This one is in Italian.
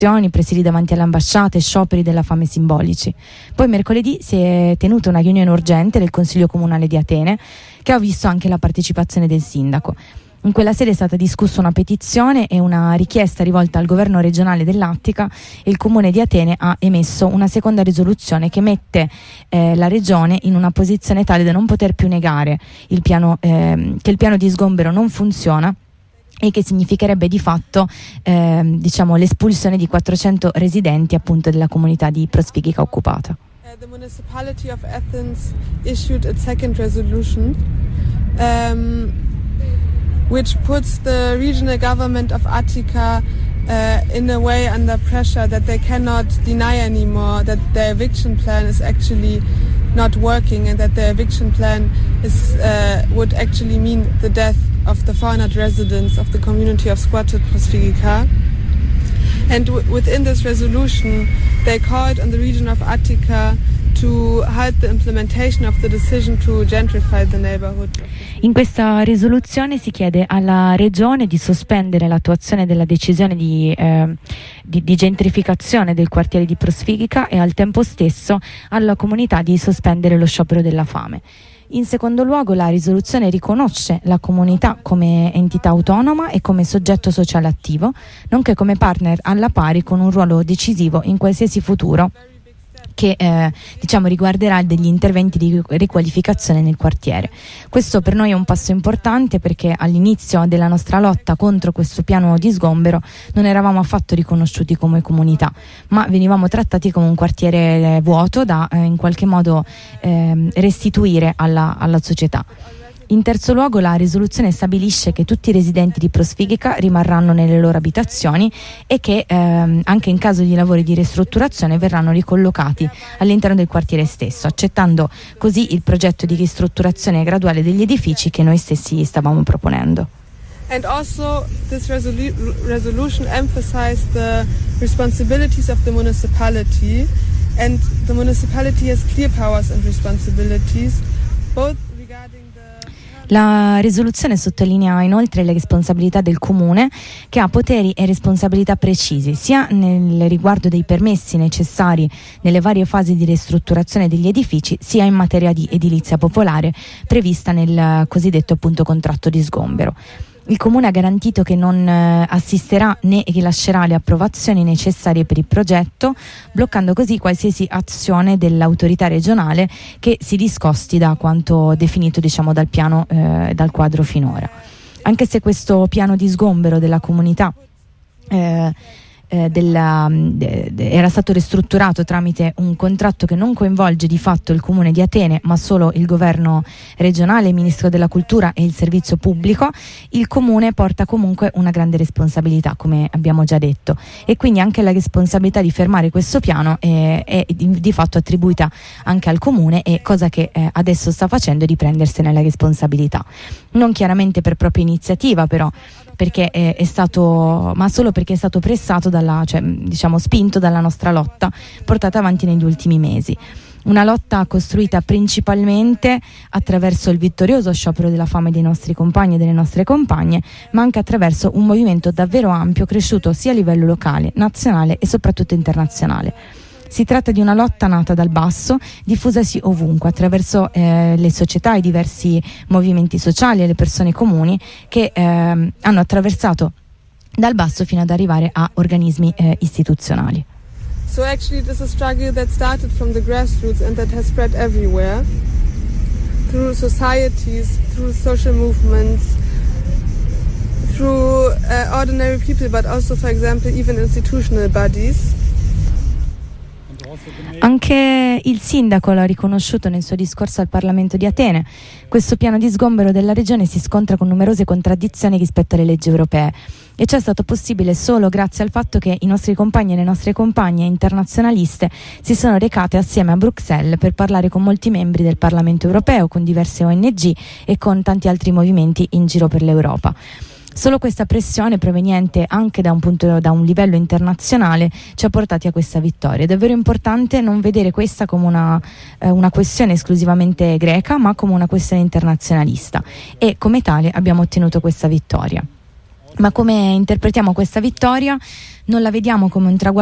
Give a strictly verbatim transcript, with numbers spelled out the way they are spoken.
presidi davanti alle ambasciate, scioperi della fame simbolici. Poi mercoledì si è tenuta una riunione urgente del Consiglio Comunale di Atene che ha visto anche la partecipazione del sindaco. In quella sede è stata discussa una petizione e una richiesta rivolta al governo regionale dell'Attica e il comune di Atene ha emesso una seconda risoluzione che mette eh, la regione in una posizione tale da non poter più negare il piano, eh, che il piano di sgombero non funziona e che significherebbe di fatto eh, diciamo, l'espulsione di quattrocento residenti appunto della comunità di Prosfigica occupata. Uh, the municipality of Athens issued its second resolution, um, which puts the regional government of Attica uh, in a way under pressure that they cannot deny anymore that their eviction plan is actually not working and that their eviction plan is uh, would actually mean the death of the four hundred residents of the community of squatted Prosfigica. And w- within this resolution, they called on the region of Attica to halt the implementation of the decision to gentrify the neighborhood. In questa risoluzione si chiede alla regione di sospendere l'attuazione della decisione di, eh, di, di gentrificazione del quartiere di Prosfigica e al tempo stesso alla comunità di sospendere lo sciopero della fame. In secondo luogo, la risoluzione riconosce la comunità come entità autonoma e come soggetto sociale attivo, nonché come partner alla pari con un ruolo decisivo in qualsiasi futuro che eh, diciamo riguarderà degli interventi di riqualificazione nel quartiere. Questo per noi è un passo importante perché all'inizio della nostra lotta contro questo piano di sgombero non eravamo affatto riconosciuti come comunità, ma venivamo trattati come un quartiere eh, vuoto da eh, in qualche modo eh, restituire alla, alla società. In terzo luogo, la risoluzione stabilisce che tutti i residenti di Prosfigica rimarranno nelle loro abitazioni e che ehm, anche in caso di lavori di ristrutturazione verranno ricollocati all'interno del quartiere stesso, accettando così il progetto di ristrutturazione graduale degli edifici che noi stessi stavamo proponendo. And also this resolu- resolution emphasized the responsibilities of the municipality, and the municipality has clear powers and responsibilities, both regarding La risoluzione sottolinea inoltre le responsabilità del comune, che ha poteri e responsabilità precisi sia nel riguardo dei permessi necessari nelle varie fasi di ristrutturazione degli edifici, sia in materia di edilizia popolare prevista nel cosiddetto appunto contratto di sgombero. Il Comune ha garantito che non eh, assisterà né rilascerà le approvazioni necessarie per il progetto, bloccando così qualsiasi azione dell'autorità regionale che si discosti da quanto definito diciamo dal piano, eh, dal quadro finora. Anche se questo piano di sgombero della comunità eh, eh, della, de, de, era stato ristrutturato tramite un contratto che non coinvolge di fatto il Comune di Atene ma solo il governo regionale, il Ministro della Cultura e il servizio pubblico, il Comune porta comunque una grande responsabilità, come abbiamo già detto, e quindi anche la responsabilità di fermare questo piano è, è di, di fatto attribuita anche al Comune, e cosa che eh, adesso sta facendo è di prendersene la responsabilità, non chiaramente per propria iniziativa però, perché è, è stato, ma solo perché è stato pressato dalla, cioè diciamo spinto dalla nostra lotta portata avanti negli ultimi mesi. Una lotta costruita principalmente attraverso il vittorioso sciopero della fame dei nostri compagni e delle nostre compagne, ma anche attraverso un movimento davvero ampio, cresciuto sia a livello locale, nazionale e soprattutto internazionale. Si tratta di una lotta nata dal basso, diffusasi ovunque attraverso eh, le società, i diversi movimenti sociali e le persone comuni che eh, hanno attraversato dal basso fino ad arrivare a organismi eh, istituzionali. So actually this is a struggle that started from the grassroots and that has spread everywhere, through societies, through social movements, through uh, ordinary people, but also, for example, even institutional bodies. Anche il sindaco l'ha riconosciuto nel suo discorso al Parlamento di Atene. Questo piano di sgombero della regione si scontra con numerose contraddizioni rispetto alle leggi europee, e ciò è stato possibile solo grazie al fatto che i nostri compagni e le nostre compagne internazionaliste si sono recate assieme a Bruxelles per parlare con molti membri del Parlamento europeo, con diverse O N G e con tanti altri movimenti in giro per l'Europa. Solo questa pressione proveniente anche da un punto, da un livello internazionale ci ha portati a questa vittoria. È davvero importante non vedere questa come una, eh, una questione esclusivamente greca, ma come una questione internazionalista, e come tale abbiamo ottenuto questa vittoria. Ma come interpretiamo questa vittoria? Non la vediamo come un traguardo